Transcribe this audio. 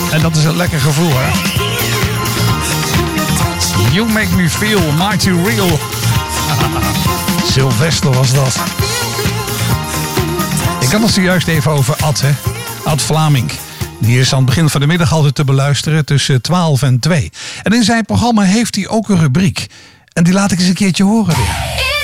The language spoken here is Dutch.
En dat is een lekker gevoel, hè? You make me feel mighty real. Sylvester was dat. Ik had het zojuist even over Ad, hè? Ad Vlaming. Die is aan het begin van de middag altijd te beluisteren tussen 12 en 2. En in zijn programma heeft hij ook een rubriek. En die laat ik eens een keertje horen weer.